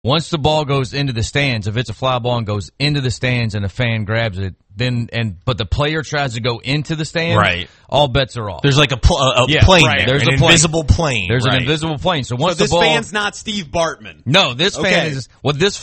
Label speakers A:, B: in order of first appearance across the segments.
A: Once the ball goes into the stands, if it's a fly ball and goes into the stands and a fan grabs it, but the player tries to go into the stand,
B: right,
A: all bets are off.
B: There's like a plane
A: right.
B: there.
A: There's
B: an invisible plane.
A: There's an invisible plane. So once
C: this
A: the ball,
C: fan's not Steve Bartman.
A: No, this fan is this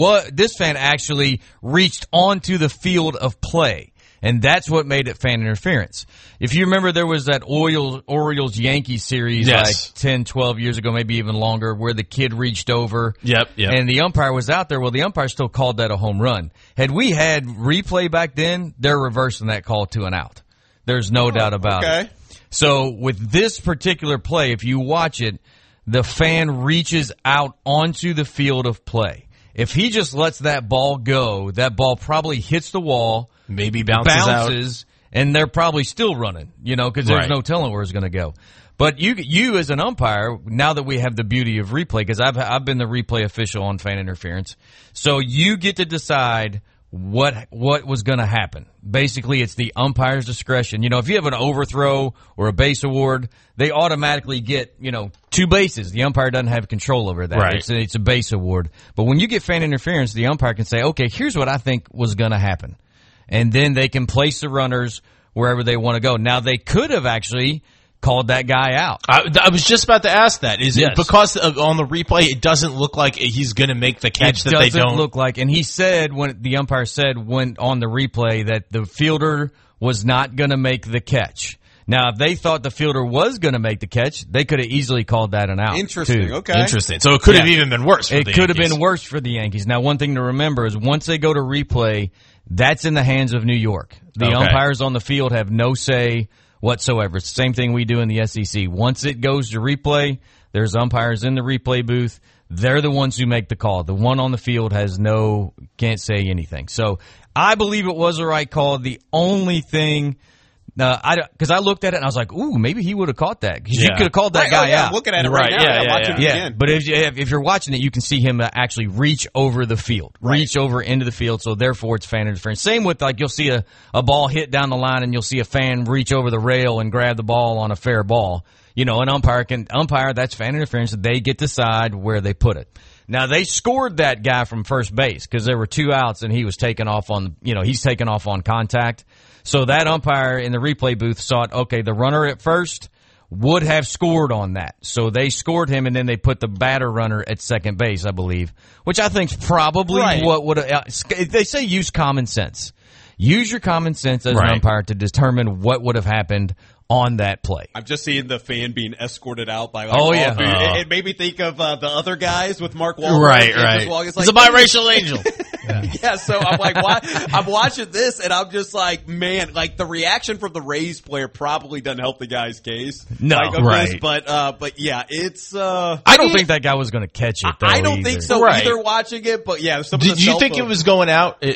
A: fan actually reached onto the field of play. And that's what made it fan interference. If you remember, there was that Orioles-Yankees series like 10, 12 years ago, maybe even longer, where the kid reached over.
B: Yep.
A: And the umpire was out there. Well, the umpire still called that a home run. Had we had replay back then, they're reversing that call to an out. There's no doubt about it. So with this particular play, if you watch it, the fan reaches out onto the field of play. If he just lets that ball go, that ball probably hits the wall.
B: Maybe bounces out.
A: And they're probably still running, because there's no telling where it's going to go. But you as an umpire, now that we have the beauty of replay, because I've been the replay official on fan interference, so you get to decide what was going to happen. Basically, it's the umpire's discretion. If you have an overthrow or a base award, they automatically get, 2 bases. The umpire doesn't have control over that.
B: Right.
A: It's a base award. But when you get fan interference, the umpire can say, okay, here's what I think was going to happen. And then they can place the runners wherever they want to go. Now, they could have actually called that guy out.
B: I was just about to ask that. Is it because on the replay it doesn't look like he's going to make the catch that they don't?
A: It doesn't look like. And he said, when the umpire said on the replay, that the fielder was not going to make the catch. Now, if they thought the fielder was going to make the catch, they could have easily called that an out.
C: Interesting.
A: Too.
C: Okay.
B: Interesting. So it could have even been worse for the Yankees.
A: It could have been worse for the Yankees. Now, one thing to remember is once they go to replay, that's in the hands of New York. The umpires on the field have no say whatsoever. It's the same thing we do in the SEC. Once it goes to replay, there's umpires in the replay booth. They're the ones who make the call. The one on the field can't say anything. So I believe it was the right call. The only thing, because I looked at it and I was like, ooh, maybe he would have caught that. Because you could have called that guy out.
C: I'm looking at it right now. Watching it again.
A: But if you're watching it, you can see him actually reach over the field, reach over into the field. So therefore, it's fan interference. Same with you'll see a ball hit down the line and you'll see a fan reach over the rail and grab the ball on a fair ball. An umpire, that's fan interference. They get to decide where they put it. Now, they scored that guy from first base because there were 2 outs and he was taken off he's taken off on contact. So that umpire in the replay booth thought, okay, the runner at first would have scored on that. So they scored him, and then they put the batter runner at second base, I believe, which I think is probably what would have. They say use common sense. Use your common sense as an umpire to determine what would have happened on that play.
C: I'm just seeing the fan being escorted out by
A: it
C: made me think of the other guys with Mark Wahlberg.
B: Right. It's a biracial angel.
C: Yeah, so I'm like, I'm watching this, and I'm just like, man, the reaction from the Rays player probably doesn't help the guy's case.
A: No,
C: this, but yeah, it's.
A: I don't think that guy was going to catch it.
C: I don't think so either. Watching it, but yeah.
B: Did you think it was going out?
A: No.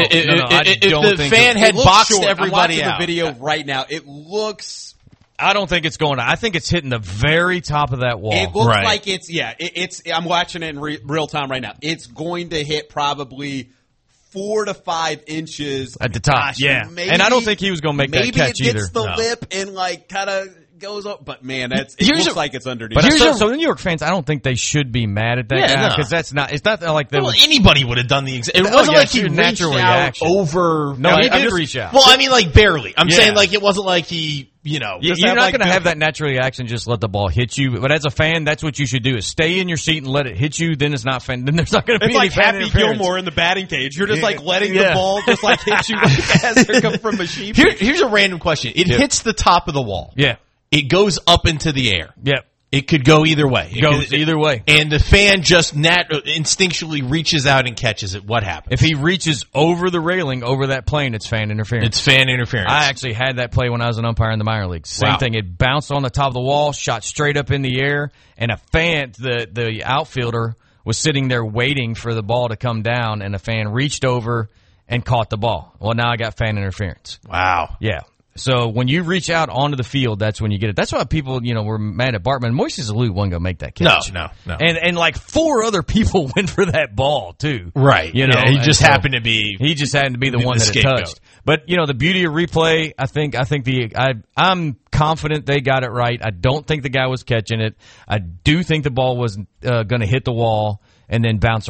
B: If the fan had boxed everybody
C: out. I'm watching the video right now. It looks.
A: I don't think it's going out. I think it's hitting the very top of that wall.
C: It looks like it's. I'm watching it in real time right now. It's going to hit probably 4 to 5 inches
A: at the top.
C: Maybe,
A: and I don't think he was going to make that catch either.
C: Maybe it hits the lip and kind of goes up. But man, it looks like it's underneath.
A: But so the New York fans, I don't think they should be mad at that guy because that's not. It's not like that.
B: Well, anybody would have done the exact. It wasn't like he reached out over.
A: No, he did reach out.
B: Well, I mean, barely. I'm saying it wasn't like he. You're
A: not going to have that natural reaction. Just let the ball hit you. But as a fan, that's what you should do: is stay in your seat and let it hit you. Then it's not fan. Then there's not going to be any fan interference.
C: It's like Happy Gilmore in the batting cage. You're just letting the ball just hit you as they come from a sheep.
B: Here's a random question. It hits the top of the wall.
A: Yeah.
B: It goes up into the air.
A: Yep.
B: It could go either way.
A: It goes either way.
B: And the fan just instinctually reaches out and catches it. What happens?
A: If he reaches over the railing, over that plane, it's fan interference.
B: It's fan interference.
A: I actually had that play when I was an umpire in the minor leagues. Same thing. It bounced on the top of the wall, shot straight up in the air, and a fan, the outfielder, was sitting there waiting for the ball to come down, and a fan reached over and caught the ball. Well, now I got fan interference.
B: Wow.
A: Yeah. So when you reach out onto the field, that's when you get it. That's why people, were mad at Bartman. Moises Alou wasn't going to make that catch.
B: No.
A: And 4 other people went for that ball too.
B: Right.
A: He
B: just happened to be.
A: He just happened to be the one that it touched. But the beauty of replay, I'm confident they got it right. I don't think the guy was catching it. I do think the ball was going to hit the wall and then bounce